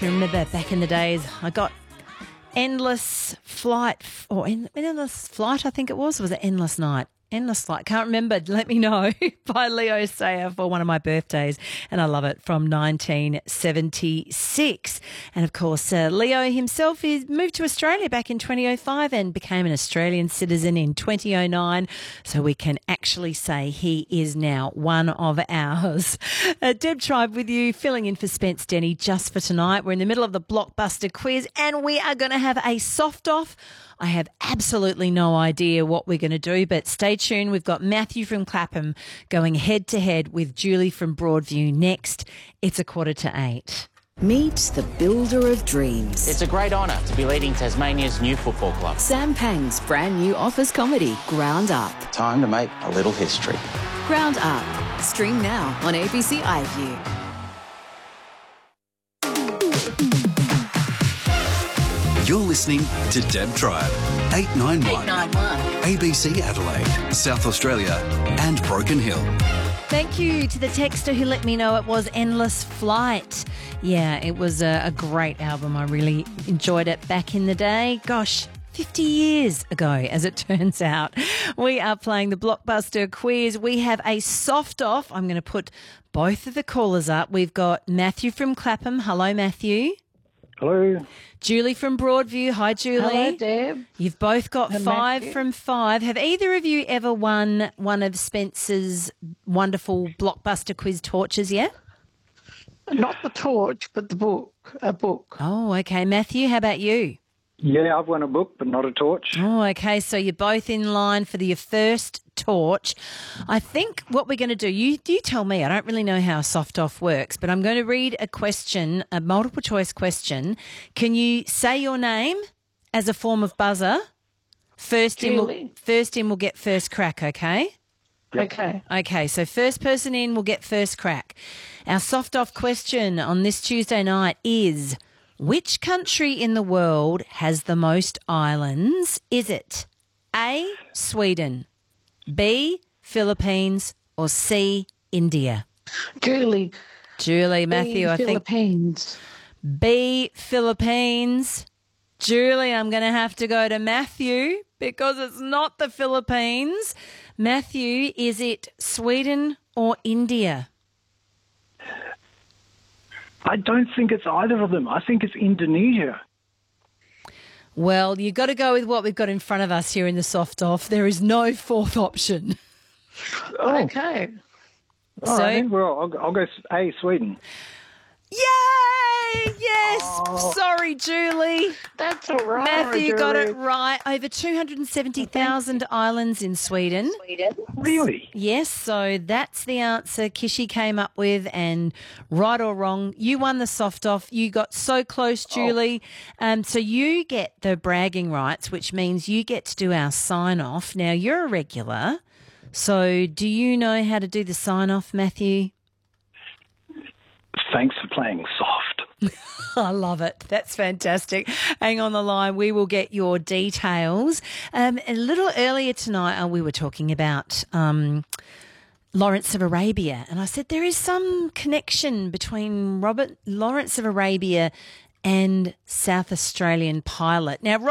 can remember back in the days, I got Endless Flight, Endless Flight, I think it was. Or was it Endless Night? Endless Flight. Can't remember. Let me know. By Leo Sayer for one of my birthdays. And I love it, from 1976. And of course, Leo himself moved to Australia back in 2005 and became an Australian citizen in 2009. So we can actually say he is now one of ours. Deb Tribe with you, filling in for Spence Denny just for tonight. We're in the middle of the blockbuster quiz and we are going to have a soft off. I have absolutely no idea what we're going to do, but stay tuned. We've got Matthew from Clapham going head-to-head with Julie from Broadview next. It's 7:45. Meet the builder of dreams. It's a great honour to be leading Tasmania's new football club. Sam Pang's brand new office comedy, Ground Up. Time to make a little history. Ground Up. Stream now on ABC iView. You're listening to Deb Tribe, 891, ABC Adelaide, South Australia and Broken Hill. Thank you to the texter who let me know it was Endless Flight. Yeah, it was a great album. I really enjoyed it back in the day. Gosh, 50 years ago, as it turns out. We are playing the Blockbuster quiz. We have a soft off. I'm going to put both of the callers up. We've got Matthew from Clapham. Hello, Matthew. Hello. Julie from Broadview. Hi, Julie. Hello, Deb. You've both got And 5 Matthew. from 5. Have either of you ever won one of Spencer's wonderful Blockbuster quiz torches yet? Not the torch, but the book. A book. Oh, okay. Matthew, how about you? Yeah, I've won a book, but not a torch. Oh, okay. So you're both in line for your first torch. I think what we're going to do, you tell me. I don't really know how soft off works, but I'm going to read a question, a multiple choice question. Can you say your name as a form of buzzer? First in Julie. will get first crack, okay? Okay. Okay, so first person in will get first crack. Our soft off question on this Tuesday night is, which country in the world has the most islands? Is it A, Sweden, B, Philippines, or C, India? Julie. Matthew, I think Philippines. B, Philippines. Julie, I'm going to have to go to Matthew because it's not the Philippines. Matthew, is it Sweden or India? I don't think it's either of them. I think it's Indonesia. Well, you've got to go with what we've got in front of us here in the soft off. There is no fourth option. Oh, Okay. all So- right, then. Well, I'll go A, Sweden. Yay! Yes! Sorry, Julie. That's all right. Matthew got it Julie. right. Over 270,000 islands in Sweden. Really? Yes, so that's the answer Kishi came up with, and right or wrong, you won the soft off. You got so close, Julie. So you get the bragging rights, which means you get to do our sign off. Now, you're a regular, so do you know how to do the sign off, Matthew? Thanks for playing soft. I love it. That's fantastic. Hang on the line. We will get your details. A little earlier tonight, we were talking about Lawrence of Arabia, and I said there is some connection between Lawrence of Arabia and South Australian pilot. Now,